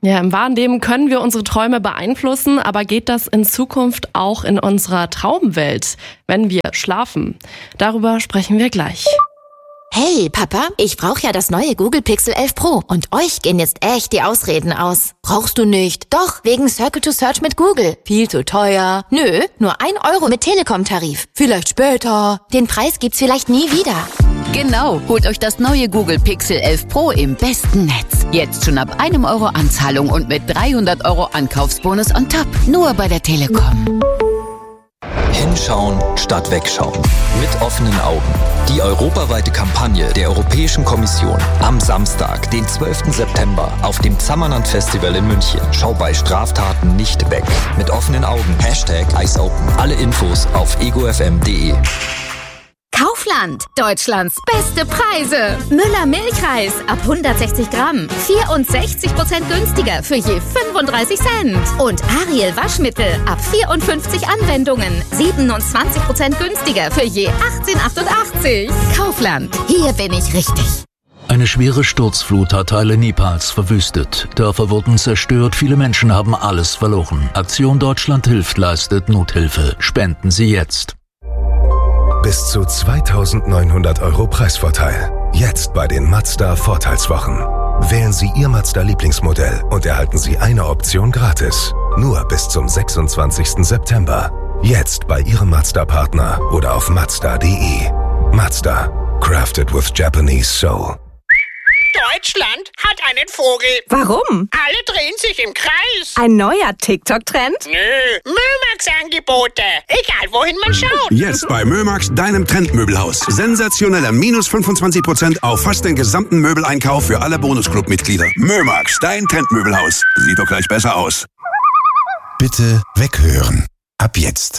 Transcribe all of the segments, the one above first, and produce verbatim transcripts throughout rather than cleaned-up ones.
Ja, im wahren Leben können wir unsere Träume beeinflussen, aber geht das in Zukunft auch in unserer Traumwelt, wenn wir schlafen? Darüber sprechen wir gleich. Hey, Papa, ich brauche ja das neue Google Pixel elf Pro und euch gehen jetzt echt die Ausreden aus. Brauchst du nicht? Doch, wegen Circle to Search mit Google. Viel zu teuer. Nö, nur ein Euro mit Telekom-Tarif. Vielleicht später. Den Preis gibt's vielleicht nie wieder. Genau, holt euch das neue Google Pixel elf Pro im besten Netz. Jetzt schon ab einem Euro Anzahlung und mit dreihundert Euro Ankaufsbonus on top. Nur bei der Telekom. Hinschauen statt wegschauen. Mit offenen Augen. Die europaweite Kampagne der Europäischen Kommission. Am Samstag, den zwölften September, auf dem Zammerland Festival in München. Schau bei Straftaten nicht weg. Mit offenen Augen. Hashtag Eyes Open. Alle Infos auf ego f m punkt d e. Kaufland, Deutschlands beste Preise. Müller Milchreis ab hundertsechzig Gramm, vierundsechzig Prozent günstiger für je fünfunddreißig Cent. Und Ariel Waschmittel ab vierundfünfzig Anwendungen, siebenundzwanzig Prozent günstiger für je achtzehn achtundachtzig. Kaufland, hier bin ich richtig. Eine schwere Sturzflut hat Teile Nepals verwüstet. Dörfer wurden zerstört, viele Menschen haben alles verloren. Aktion Deutschland hilft leistet Nothilfe. Spenden Sie jetzt. Bis zu zweitausendneunhundert Euro Preisvorteil. Jetzt bei den Mazda Vorteilswochen. Wählen Sie Ihr Mazda-Lieblingsmodell und erhalten Sie eine Option gratis. Nur bis zum sechsundzwanzigsten September. Jetzt bei Ihrem Mazda-Partner oder auf mazda punkt de. Mazda. Crafted with Japanese Soul. Deutschland hat einen Vogel. Warum? Alle drehen sich im Kreis. Ein neuer TikTok-Trend? Nö, Mömax-Angebote. Egal, wohin man schaut. Jetzt bei Mömax, deinem Trendmöbelhaus. Sensationeller minus fünfundzwanzig Prozent auf fast den gesamten Möbeleinkauf für alle Bonusclub-Mitglieder. Mömax, dein Trendmöbelhaus. Sieht doch gleich besser aus. Bitte weghören. Ab jetzt.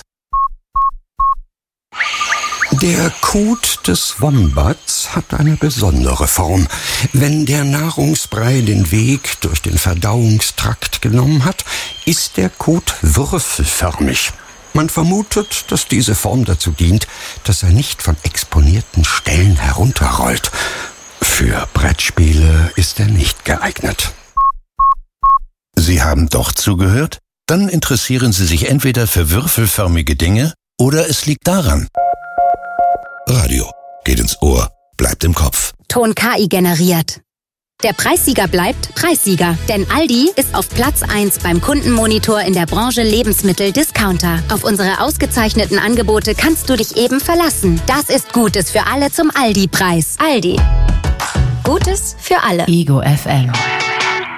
Der Kot des Wombats hat eine besondere Form. Wenn der Nahrungsbrei den Weg durch den Verdauungstrakt genommen hat, ist der Kot würfelförmig. Man vermutet, dass diese Form dazu dient, dass er nicht von exponierten Stellen herunterrollt. Für Brettspiele ist er nicht geeignet. Sie haben doch zugehört? Dann interessieren Sie sich entweder für würfelförmige Dinge oder es liegt daran. Radio. Geht ins Ohr, bleibt im Kopf. Ton K I generiert. Der Preissieger bleibt Preissieger, denn Aldi ist auf Platz eins beim Kundenmonitor in der Branche Lebensmittel-Discounter. Auf unsere ausgezeichneten Angebote kannst du dich eben verlassen. Das ist Gutes für alle zum Aldi-Preis. Aldi. Gutes für alle. Ego F M.